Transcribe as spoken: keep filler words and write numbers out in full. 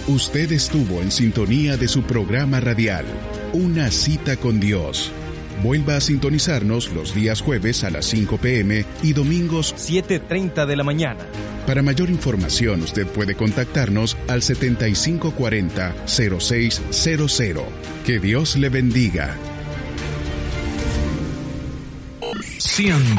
Usted estuvo en sintonía de su programa radial, Una Cita con Dios. Vuelva a sintonizarnos los días jueves a las cinco pm y domingos siete treinta de la mañana. Para mayor información, usted puede contactarnos al setenta y cinco cuarenta cero seis cero cero. Que Dios le bendiga. Siempre